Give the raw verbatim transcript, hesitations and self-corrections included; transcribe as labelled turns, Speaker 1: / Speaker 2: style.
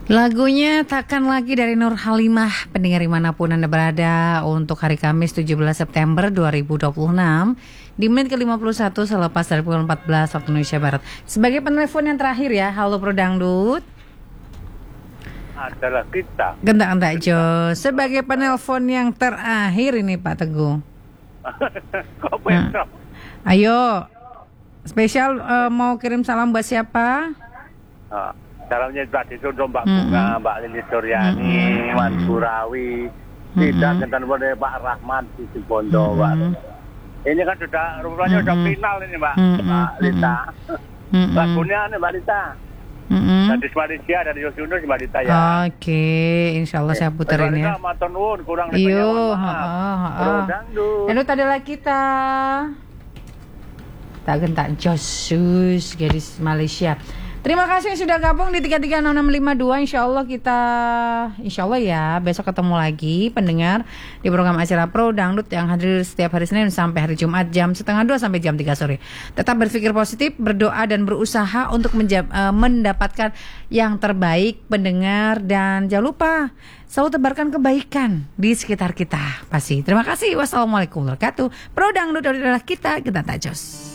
Speaker 1: Lagunya Takkan Lagi dari Nur Halimah. Pendengar dimanapun Anda berada, untuk hari Kamis tujuh belas September dua ribu dua puluh enam di menit ke lima puluh satu selepas dari pukul empat belas waktu Indonesia Barat. Sebagai penelepon yang terakhir ya, halo Pro Dangdut.
Speaker 2: Adalah kita.
Speaker 1: Gentak-gentak Jo. Sebagai penelpon yang terakhir ini Pak Teguh.
Speaker 2: Kok nah,
Speaker 1: ayo, spesial uh, mau kirim salam buat siapa?
Speaker 2: Uh, salamnya Mbak Disundo, Mbak Bunga, mm-hmm. Mbak Lili Suryani, mm-hmm. Mas Burawi, mm-hmm. tidak kentan boleh Pak Rahmat di Cibondo, mm-hmm. Mbak. Ini kan sudah rupanya mm-hmm. sudah final ini Mbak, mm-hmm. Mbak Lita. Mm-hmm. Lagunya nih Mbak Lita. Mm-hmm. Dari Malaysia, dari Yogyakarta Mbak Lita ya.
Speaker 1: Oke, okay. Insya Allah saya puterin ya.
Speaker 2: Maturnuwun, kurang
Speaker 1: Iyo, heeh, heeh. Lalu tadi lagi kita tak gentak Josus gadis Malaysia. Terima kasih yang sudah gabung di tiga tiga nol enam lima dua. Insya Allah kita, insya Allah ya, besok ketemu lagi pendengar di program acara Pro Dangdut yang hadir setiap hari Senin sampai hari Jumat jam setengah dua sampai jam tiga sore. Tetap berpikir positif, berdoa dan berusaha untuk menjab, uh, mendapatkan yang terbaik pendengar, dan jangan lupa selalu tebarkan kebaikan di sekitar kita pasti. Terima kasih. Wassalamualaikum warahmatullahi wabarakatuh. Pro Dangdut adalah kita, kita tak jos.